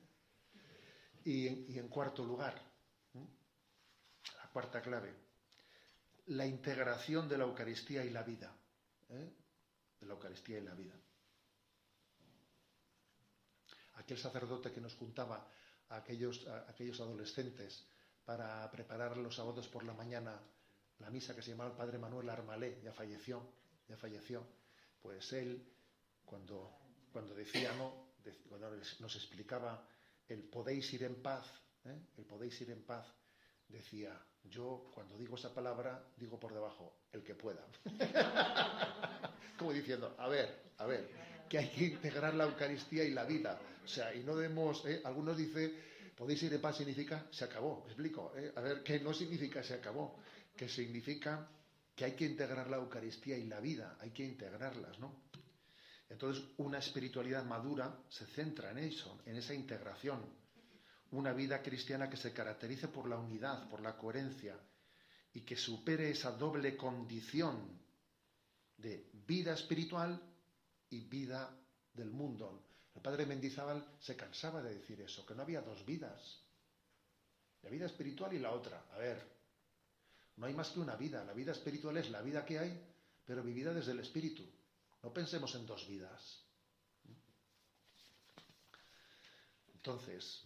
Y en cuarto lugar, la cuarta clave, la integración de la Eucaristía y la vida, de la Eucaristía y la vida. Aquel sacerdote que nos juntaba a aquellos adolescentes para preparar los sábados por la mañana la misa, que se llamaba el padre Manuel Armalé, ya falleció, pues él, cuando decía, ¿no?, cuando nos explicaba el podéis ir en paz, decía: yo cuando digo esa palabra digo por debajo, el que pueda. Como diciendo, a ver, que hay que integrar la Eucaristía y la vida. O sea, y no debemos, algunos dicen, podéis ir en paz significa se acabó, ¿me explico? A ver, ¿qué no significa se acabó? Que significa que hay que integrar la Eucaristía y la vida, hay que integrarlas, ¿no? Entonces, una espiritualidad madura se centra en eso, en esa integración. Una vida cristiana que se caracterice por la unidad, por la coherencia, y que supere esa doble condición de vida espiritual y vida del mundo. El padre Mendizábal se cansaba de decir eso, que no había dos vidas, la vida espiritual y la otra. A ver, no hay más que una vida. La vida espiritual es la vida que hay, pero vivida desde el espíritu. No pensemos en dos vidas. Entonces,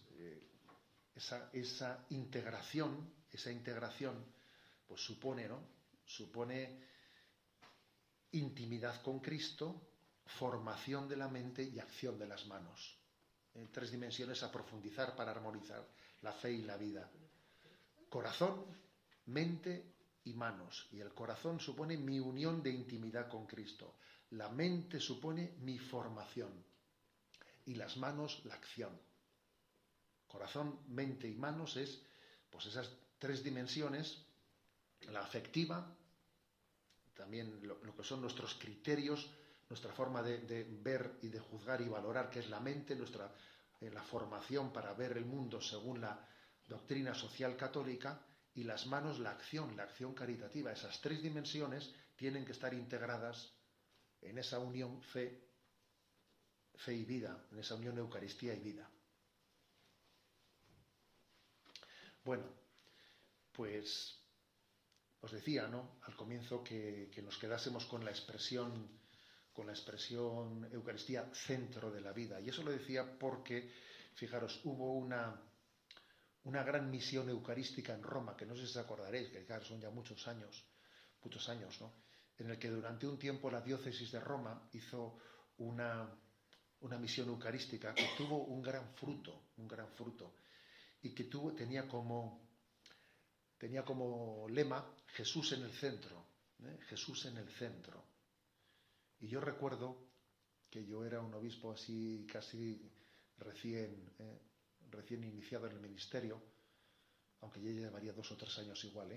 esa integración, pues supone intimidad con Cristo, formación de la mente y acción de las manos. Tres dimensiones a profundizar para armonizar la fe y la vida. Corazón, mente y manos. Y el corazón supone mi unión de intimidad con Cristo. La mente supone mi formación. Y las manos, la acción. Corazón, mente y manos es, pues, esas tres dimensiones: la afectiva, también lo que son nuestros criterios, nuestra forma de ver y de juzgar y valorar, que es la mente, la formación para ver el mundo según la doctrina social católica, y las manos, la acción caritativa. Esas tres dimensiones tienen que estar integradas en esa unión fe y vida, en esa unión Eucaristía y vida. Bueno, pues os decía, ¿no?, al comienzo que nos quedásemos con la expresión Eucaristía, centro de la vida. Y eso lo decía porque, fijaros, hubo una gran misión eucarística en Roma, que no sé si os acordaréis, que claro, son ya muchos años, ¿no?, en el que durante un tiempo la diócesis de Roma hizo una misión eucarística que tuvo un gran fruto, y que tenía como lema Jesús en el centro, Jesús en el centro. Y yo recuerdo que yo era un obispo así casi recién iniciado en el ministerio, aunque ya llevaría 2 o 3 años igual,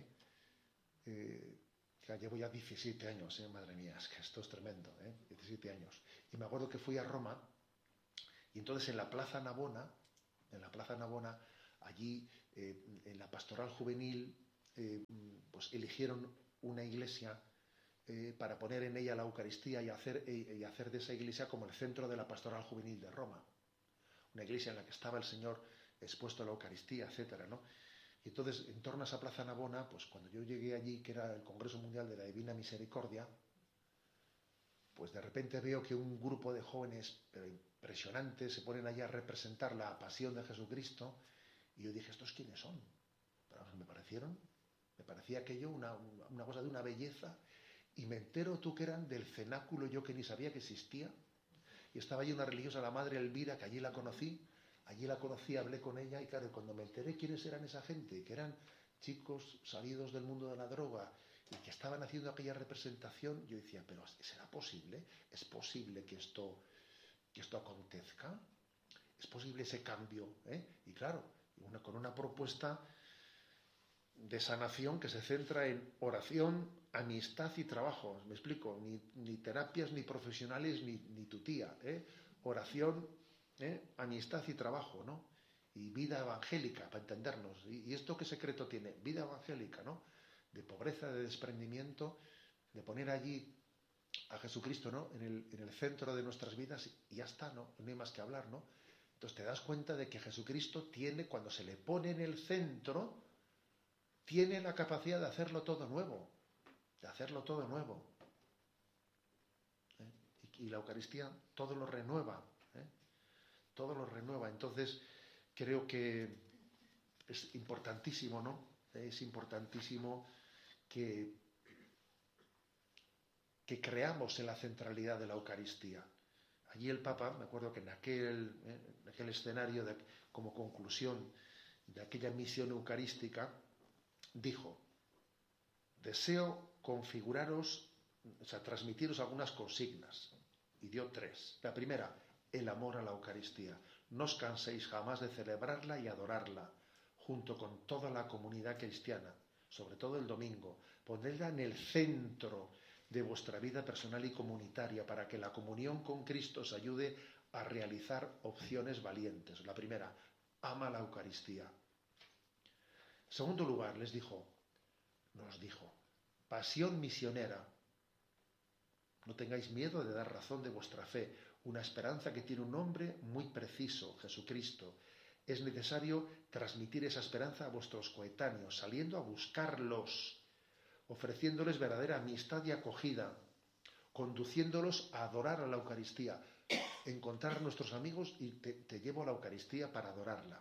que llevo ya 17 años, madre mía, es que esto es tremendo, 17 años. Y me acuerdo que fui a Roma, y entonces en la Plaza Navona, allí en la pastoral juvenil pues eligieron una iglesia para poner en ella la Eucaristía y hacer de esa iglesia como el centro de la pastoral juvenil de Roma. Una iglesia en la que estaba el Señor expuesto a la Eucaristía, etcétera, ¿no? Y entonces, en torno a esa Plaza Navona, pues cuando yo llegué allí, que era el Congreso Mundial de la Divina Misericordia, pues de repente veo que un grupo de jóvenes, pero impresionantes, se ponen allí a representar la pasión de Jesucristo, y yo dije, ¿estos quiénes son? Pero me parecía aquello una cosa de una belleza, y me entero tú que eran del cenáculo, yo que ni sabía que existía, y estaba allí una religiosa, la Madre Elvira, que allí la conocí, hablé con ella, y claro, cuando me enteré quiénes eran esa gente, que eran chicos salidos del mundo de la droga, y que estaban haciendo aquella representación, yo decía, pero ¿será posible? ¿Es posible que esto acontezca? ¿Es posible ese cambio? Y claro, con una propuesta de sanación que se centra en oración, amistad y trabajo. ¿Me explico? Ni terapias, ni profesionales, ni tu tía. Oración, amistad y trabajo, ¿no? Y vida evangélica, para entendernos. ¿Y esto qué secreto tiene? Vida evangélica, ¿no? De pobreza, de desprendimiento, de poner allí a Jesucristo, ¿no? en el centro de nuestras vidas, y ya está, ¿no? No hay más que hablar, ¿no? Entonces te das cuenta de que Jesucristo tiene, cuando se le pone en el centro, tiene la capacidad de hacerlo todo nuevo, Y la Eucaristía todo lo renueva, Entonces creo que es importantísimo, ¿no? Es importantísimo que creamos en la centralidad de la Eucaristía. Allí el Papa, me acuerdo que en aquel escenario, como conclusión de aquella misión eucarística, dijo, deseo transmitiros algunas consignas, y dio 3. La primera, el amor a la Eucaristía. No os canséis jamás de celebrarla y adorarla, junto con toda la comunidad cristiana, sobre todo el domingo. Ponedla en el centro de vuestra vida personal y comunitaria, para que la comunión con Cristo os ayude a realizar opciones valientes. La primera, ama la Eucaristía. En segundo lugar, nos dijo, pasión misionera. No tengáis miedo de dar razón de vuestra fe, una esperanza que tiene un nombre muy preciso, Jesucristo. Es necesario transmitir esa esperanza a vuestros coetáneos, saliendo a buscarlos, ofreciéndoles verdadera amistad y acogida, conduciéndolos a adorar a la Eucaristía. Encontrar a nuestros amigos y te llevo a la Eucaristía para adorarla.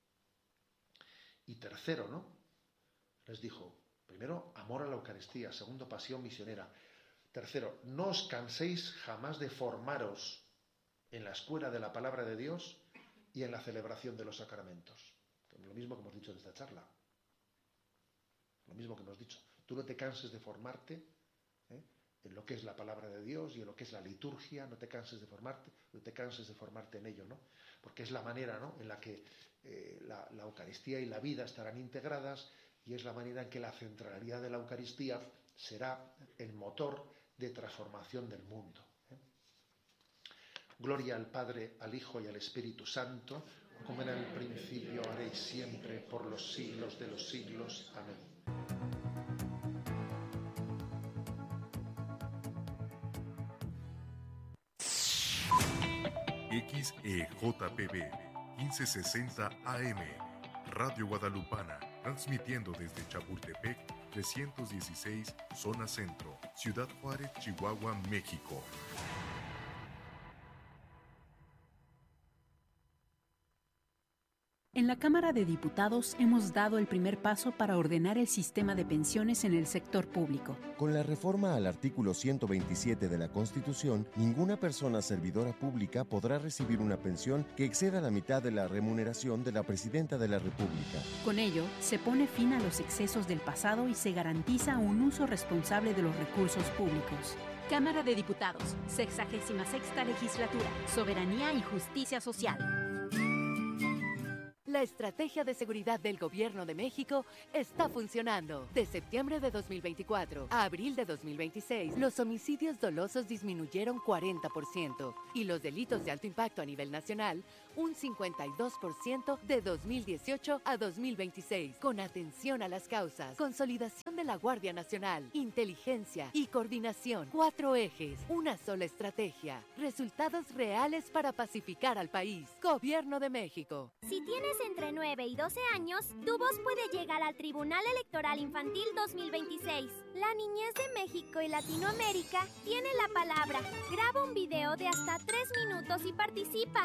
Y tercero, ¿no? Les dijo, primero, amor a la Eucaristía. Segundo, pasión misionera. Tercero, no os canséis jamás de formaros en la escuela de la palabra de Dios y en la celebración de los sacramentos. Lo mismo que hemos dicho en esta charla. Lo mismo que hemos dicho. Tú no te canses de formarte en lo que es la palabra de Dios y en lo que es la liturgia. No te canses de formarte en ello, ¿no? Porque es la manera, ¿no?, en la que la Eucaristía y la vida estarán integradas, y es la manera en que la centralidad de la Eucaristía será el motor de transformación del mundo. Gloria al Padre, al Hijo y al Espíritu Santo, como era en el principio, ahora y siempre, por los siglos de los siglos. Amén. XEJPB 1560 AM, Radio Guadalupana, transmitiendo desde Chapultepec 316, Zona Centro, Ciudad Juárez, Chihuahua, México. En la Cámara de Diputados hemos dado el primer paso para ordenar el sistema de pensiones en el sector público. Con la reforma al artículo 127 de la Constitución, ninguna persona servidora pública podrá recibir una pensión que exceda la mitad de la remuneración de la Presidenta de la República. Con ello, se pone fin a los excesos del pasado y se garantiza un uso responsable de los recursos públicos. Cámara de Diputados, 66ª Legislatura, Soberanía y Justicia Social. La estrategia de seguridad del Gobierno de México está funcionando. De septiembre de 2024 a abril de 2026, los homicidios dolosos disminuyeron 40% y los delitos de alto impacto a nivel nacional un 52% de 2018 a 2026, con atención a las causas, consolidación de la Guardia Nacional, inteligencia y coordinación. 4 ejes, una sola estrategia, resultados reales para pacificar al país. Gobierno de México. Si tienes entre 9 y 12 años, tu voz puede llegar al Tribunal Electoral Infantil 2026. La niñez de México y Latinoamérica tiene la palabra. Graba un video de hasta 3 minutos y participa.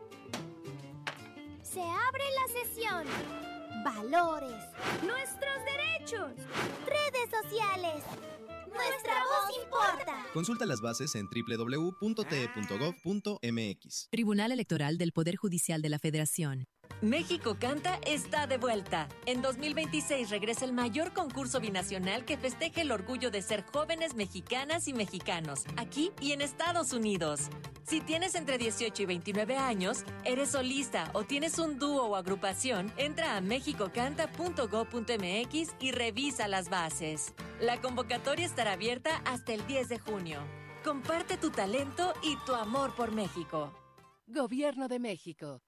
Se abre la sesión. Valores. Nuestros derechos. Redes sociales. Nuestra voz importa. Consulta las bases en www.te.gov.mx. Tribunal Electoral del Poder Judicial de la Federación. México Canta está de vuelta. En 2026 regresa el mayor concurso binacional que festeja el orgullo de ser jóvenes mexicanas y mexicanos, aquí y en Estados Unidos. Si tienes entre 18 y 29 años, eres solista o tienes un dúo o agrupación, entra a mexicocanta.gov.mx y revisa las bases. La convocatoria estará abierta hasta el 10 de junio. Comparte tu talento y tu amor por México. Gobierno de México.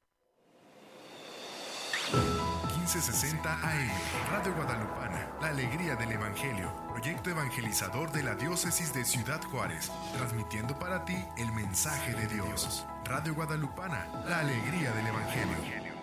1560 AM, Radio Guadalupana, la alegría del Evangelio, proyecto evangelizador de la Diócesis de Ciudad Juárez, transmitiendo para ti el mensaje de Dios. Radio Guadalupana, la alegría del Evangelio.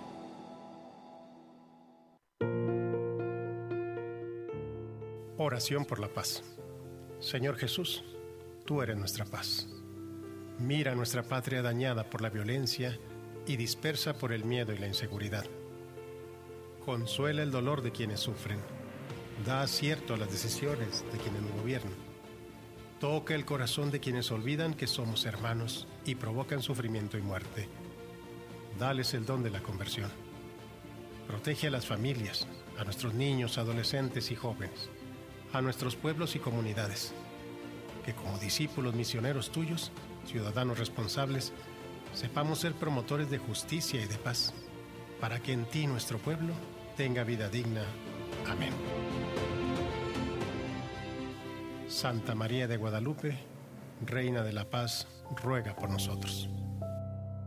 Oración por la paz. Señor Jesús, tú eres nuestra paz. Mira nuestra patria dañada por la violencia y dispersa por el miedo y la inseguridad. Consuela el dolor de quienes sufren. Da acierto a las decisiones de quienes nos gobiernan. Toca el corazón de quienes olvidan que somos hermanos y provocan sufrimiento y muerte. Dales el don de la conversión. Protege a las familias, a nuestros niños, adolescentes y jóvenes, a nuestros pueblos y comunidades. Que como discípulos misioneros tuyos, ciudadanos responsables, sepamos ser promotores de justicia y de paz, para que en ti nuestro pueblo tenga vida digna. Amén. Santa María de Guadalupe, Reina de la Paz, ruega por nosotros.